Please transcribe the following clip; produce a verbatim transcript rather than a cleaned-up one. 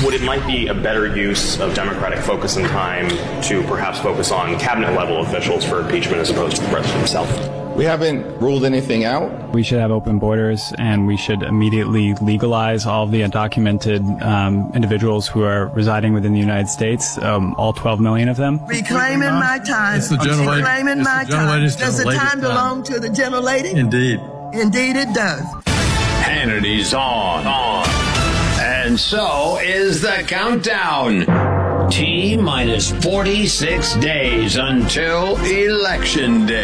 would it might be a better use of Democratic focus and time to perhaps focus on cabinet-level officials for impeachment as opposed to the president himself? We haven't ruled anything out. We should have open borders, and we should immediately legalize all of the undocumented um, individuals who are residing within the United States, um, all twelve million of them. Reclaiming my time. It's the gentle lady. Reclaiming It's my the gentle time. lady's Does the gentle time lady's belong time. to the gentle lady? Indeed. Indeed it does. Hannity's on. on. And so is the countdown. T minus forty-six days until Election Day.